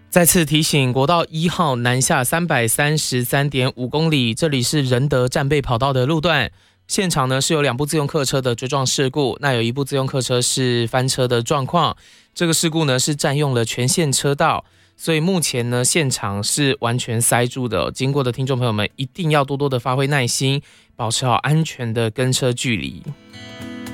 再次提醒，国道1号南下333.5公里，这里是仁德战备跑道的路段。现场呢是有2部自用客车的追撞事故，那有1部自用客车是翻车的状况。这个事故呢是占用了全线车道，所以目前呢现场是完全塞住的。经过的听众朋友们一定要多多的发挥耐心，保持好安全的跟车距离。